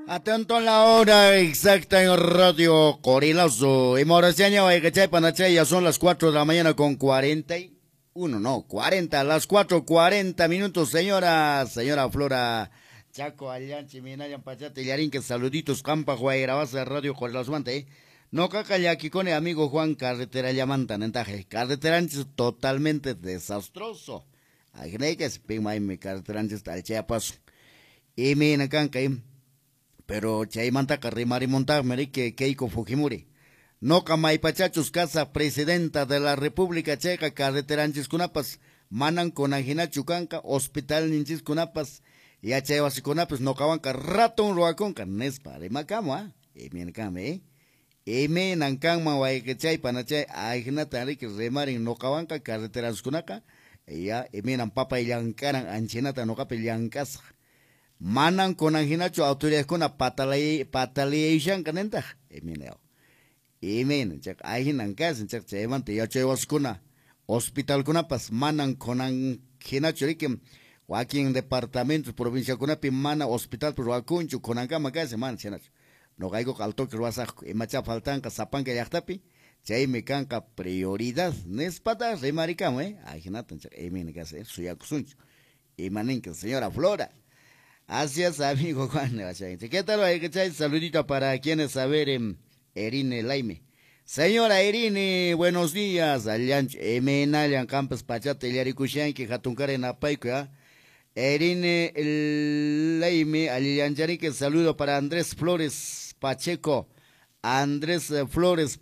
Atento a la hora exacta en Radio Corilazo. Y Moraseña, Guayachay, Panachay, ya son las 4 de la mañana con 41, no, 40, las 4:40 minutos, señora Flora. Chaco, Allanchi, Minayan, Pachate, Yarín, que saluditos, Campa, Guayrabasa, Radio Corilazo, No caca aquí con el amigo Juan Carretera Llamantan, entaje. Carretera antes totalmente desastroso. Hay que se pima mi carretera antes tal Chiapas. Y me nacanca pero chaimanta carrimari montar que Keiko Fujimori. No camay pachachos casa presidenta de la República Checa carretera antes kunapas. Manan con angina chucanca, hospital ninchis kunapas. Y achevas kunapas no cabanca ratón roaconca. Nespa de macama, y me nancame, Eme nankangma waikechay panachay ajinata que remarin no kawanka carreteras kunaka ya eme nan papa yankaran anchinata no kape yankas manan konanjinacho autoridades kuna patalay kanenta eme neo eme chak ajinan kas chak chemante ya chewas kuna hospital kuna pas manan konanjinacho rikim wakin departamento provincia kuna pi mana hospital por wakunchu konankama kas man chenacho no caigo alto que vas a macha faltan que sapan que ya está pi chay me canca prioridad nespata re maricamo ay genata me que hacer suya kusunch y manen que señora Flora gracias amigo Juan ¿qué tal hay que chay saludito para quienes saber Erine Laime señora Erine buenos días allan nayan campos pachate yarikushan que hatunkare en apaico ya Erine Laime Alianjari que saludo para Andrés Flores Pacheco, Andrés Flores